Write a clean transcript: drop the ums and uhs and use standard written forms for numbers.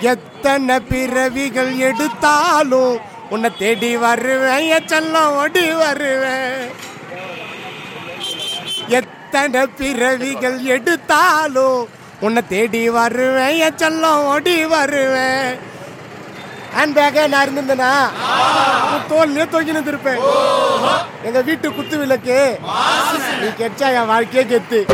எத்தனை பிறவிகள் எடுத்தாலும் உன்னை தேடி வருவேன் என் செல்லம் ஓடி வருவேன். எத்தனை பிறவிகள் எடுத்தாலும் உன்னை தேடி வருவேன் என் செல்லம் ஓடி வருவேன். ஹேண்ட் பேக்கே நான் இருந்திருந்தேனா தோல்லையே தொங்கி நின்றுருப்பேன். எங்க வீட்டு குத்து விளக்கு நீ கெச்சா என் வாழ்க்கையே கெத்து.